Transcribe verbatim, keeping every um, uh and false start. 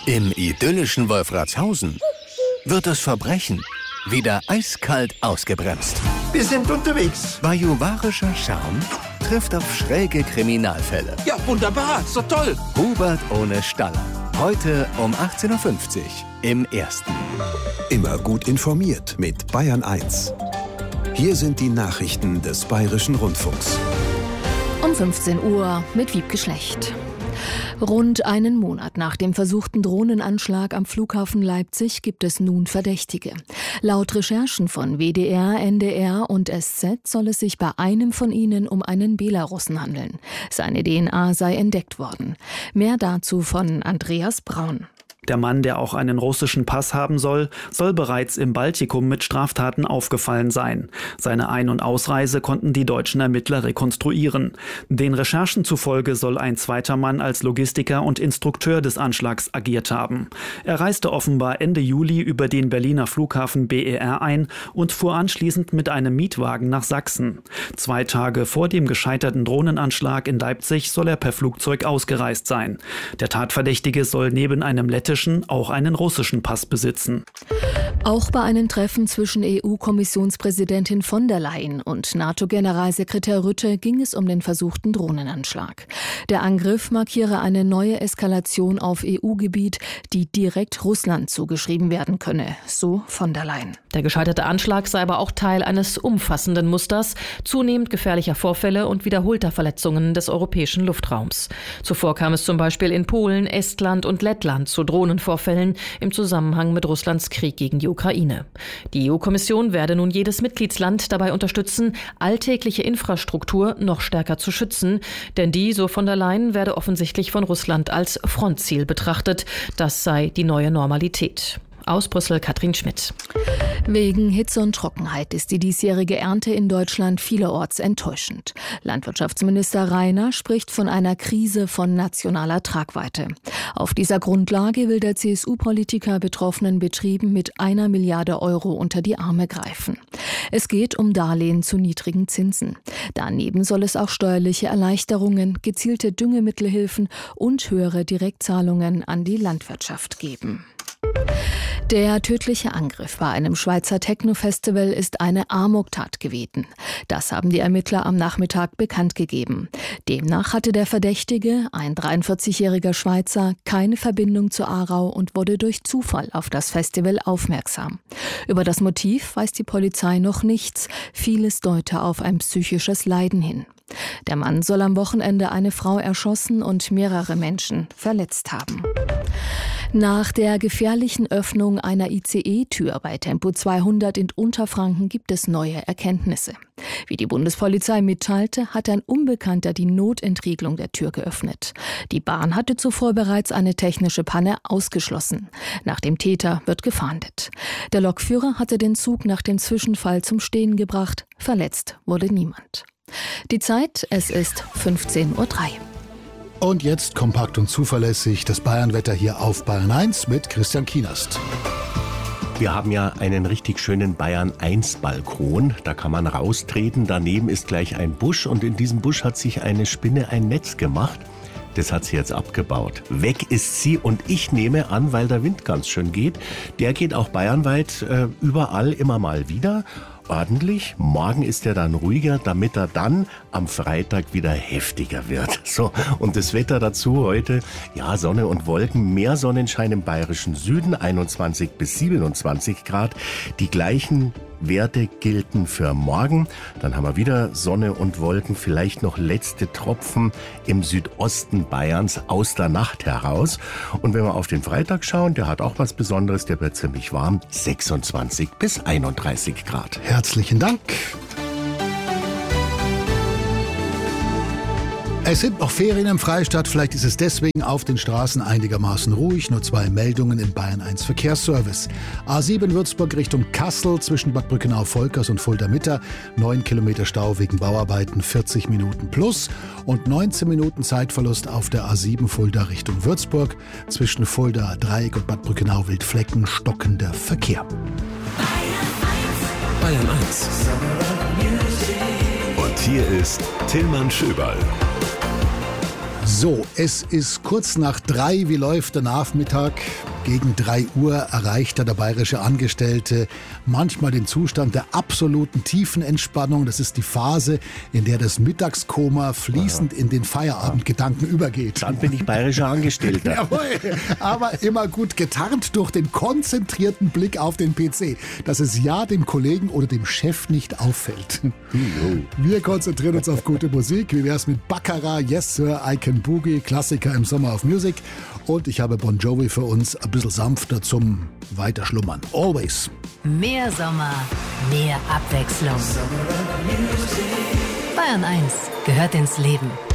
Im idyllischen Wolfratshausen wird das Verbrechen wieder eiskalt ausgebremst. Wir sind unterwegs. Bajuwarischer Charme trifft auf schräge Kriminalfälle. Ja, wunderbar, so toll. Hubert ohne Staller. Heute um achtzehn Uhr fünfzig im Ersten. Immer gut informiert mit Bayern eins. Hier sind die Nachrichten des Bayerischen Rundfunks. Um fünfzehn Uhr mit Wiebke Schlecht. Rund einen Monat nach dem versuchten Drohnenanschlag am Flughafen Leipzig gibt es nun Verdächtige. Laut Recherchen von W D R, N D R und S Z soll es sich bei einem von ihnen um einen Belarussen handeln. Seine D N A sei entdeckt worden. Mehr dazu von Andreas Braun. Der Mann, der auch einen russischen Pass haben soll, soll bereits im Baltikum mit Straftaten aufgefallen sein. Seine Ein- und Ausreise konnten die deutschen Ermittler rekonstruieren. Den Recherchen zufolge soll ein zweiter Mann als Logistiker und Instrukteur des Anschlags agiert haben. Er reiste offenbar Ende Juli über den Berliner Flughafen B E R ein und fuhr anschließend mit einem Mietwagen nach Sachsen. Zwei Tage vor dem gescheiterten Drohnenanschlag in Leipzig soll er per Flugzeug ausgereist sein. Der Tatverdächtige soll neben einem lettischen auch einen russischen Pass besitzen. Auch bei einem Treffen zwischen E U-Kommissionspräsidentin von der Leyen und NATO-Generalsekretär Rutte ging es um den versuchten Drohnenanschlag. Der Angriff markiere eine neue Eskalation auf E U-Gebiet, die direkt Russland zugeschrieben werden könne, so von der Leyen. Der gescheiterte Anschlag sei aber auch Teil eines umfassenden Musters zunehmend gefährlicher Vorfälle und wiederholter Verletzungen des europäischen Luftraums. Zuvor kam es zum Beispiel in Polen, Estland und Lettland zu Drohnenvorfällen im Zusammenhang mit Russlands Krieg gegen die Ukraine. Die E U-Kommission werde nun jedes Mitgliedsland dabei unterstützen, alltägliche Infrastruktur noch stärker zu schützen, denn die, so von der Leyen, werde offensichtlich von Russland als Frontziel betrachtet. Das sei die neue Normalität. Aus Brüssel Katrin Schmidt. Wegen Hitze und Trockenheit ist die diesjährige Ernte in Deutschland vielerorts enttäuschend. Landwirtschaftsminister Rainer spricht von einer Krise von nationaler Tragweite. Auf dieser Grundlage will der C S U-Politiker betroffenen Betrieben mit einer Milliarde Euro unter die Arme greifen. Es geht um Darlehen zu niedrigen Zinsen. Daneben soll es auch steuerliche Erleichterungen, gezielte Düngemittelhilfen und höhere Direktzahlungen an die Landwirtschaft geben. Der tödliche Angriff bei einem Schweizer Techno-Festival ist eine Amoktat gewesen. Das haben die Ermittler am Nachmittag bekannt gegeben. Demnach hatte der Verdächtige, ein dreiundvierzigjähriger Schweizer, keine Verbindung zu Aarau und wurde durch Zufall auf das Festival aufmerksam. Über das Motiv weiß die Polizei noch nichts. Vieles deute auf ein psychisches Leiden hin. Der Mann soll am Wochenende eine Frau erschossen und mehrere Menschen verletzt haben. Nach der gefährlichen Öffnung einer I C E-Tür bei Tempo zweihundert in Unterfranken gibt es neue Erkenntnisse. Wie die Bundespolizei mitteilte, hat ein Unbekannter die Notentriegelung der Tür geöffnet. Die Bahn hatte zuvor bereits eine technische Panne ausgeschlossen. Nach dem Täter wird gefahndet. Der Lokführer hatte den Zug nach dem Zwischenfall zum Stehen gebracht. Verletzt wurde niemand. Die Zeit, es ist fünfzehn Uhr drei. Und jetzt kompakt und zuverlässig das Bayernwetter hier auf Bayern eins mit Christian Kienast. Wir haben ja einen richtig schönen Bayern eins Balkon. Da kann man raustreten. Daneben ist gleich ein Busch und in diesem Busch hat sich eine Spinne ein Netz gemacht. Das hat sie jetzt abgebaut. Weg ist sie und ich nehme an, weil der Wind ganz schön geht, der geht auch bayernweit äh, überall immer mal wieder. Ordentlich. Morgen ist er dann ruhiger, damit er dann am Freitag wieder heftiger wird. So, und das Wetter dazu heute, ja, Sonne und Wolken, mehr Sonnenschein im bayerischen Süden, einundzwanzig bis siebenundzwanzig Grad. Die gleichen Werte gelten für morgen. Dann haben wir wieder Sonne und Wolken, vielleicht noch letzte Tropfen im Südosten Bayerns aus der Nacht heraus. Und wenn wir auf den Freitag schauen, der hat auch was Besonderes, der wird ziemlich warm, sechsundzwanzig bis einunddreißig Grad. Herzlichen Dank. Es sind noch Ferien im Freistaat, vielleicht ist es deswegen auf den Straßen einigermaßen ruhig. Nur zwei Meldungen im Bayern eins Verkehrsservice. A sieben Würzburg Richtung Kassel zwischen Bad Brückenau-Volkers und Fulda-Mitte. neun Kilometer Stau wegen Bauarbeiten, vierzig Minuten plus. Und neunzehn Minuten Zeitverlust auf der A sieben Fulda Richtung Würzburg. Zwischen Fulda, Dreieck und Bad Brückenau-Wildflecken stockender Verkehr. Bayern eins. Und hier ist Tillmann Schöberl. So, es ist kurz nach drei. Wie läuft der Nachmittag? Gegen drei Uhr erreicht der bayerische Angestellte manchmal den Zustand der absoluten Tiefenentspannung. Das ist die Phase, in der das Mittagskoma fließend in den Feierabendgedanken übergeht. Dann bin ich bayerischer Angestellter. Jawohl, aber immer gut getarnt durch den konzentrierten Blick auf den P C, dass es ja dem Kollegen oder dem Chef nicht auffällt. Wir konzentrieren uns auf gute Musik. Wie wär's mit Baccarat, Yes Sir, I Can Boogie, Klassiker im Summer of Music. Und ich habe Bon Jovi für uns ein bisschen sanfter zum Weiterschlummern. Always. Mehr Sommer, mehr Abwechslung. Bayern eins gehört ins Leben.